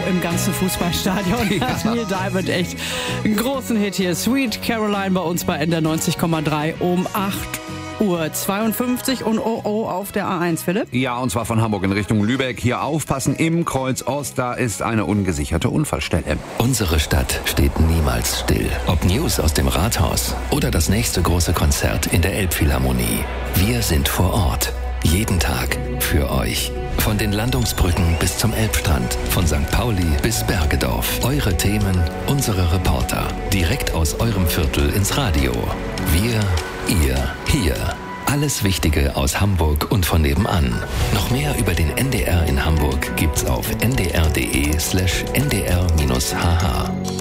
im ganzen Fußballstadion hat Neil Diamond echt einen großen Hit hier. Sweet Caroline bei uns bei NDR 90,3 um 8:52 Uhr und auf der A1, Philipp. Ja, und zwar von Hamburg in Richtung Lübeck. Hier aufpassen, im Kreuz Ost, da ist eine ungesicherte Unfallstelle. Unsere Stadt steht niemals still. Ob News aus dem Rathaus oder das nächste große Konzert in der Elbphilharmonie. Wir sind vor Ort. Jeden Tag für euch. Von den Landungsbrücken bis zum Elbstrand, von St. Pauli bis Bergedorf. Eure Themen, unsere Reporter. Direkt aus eurem Viertel ins Radio. Wir, ihr, hier. Alles Wichtige aus Hamburg und von nebenan. Noch mehr über den NDR in Hamburg gibt's auf ndr.de/ndr-hh.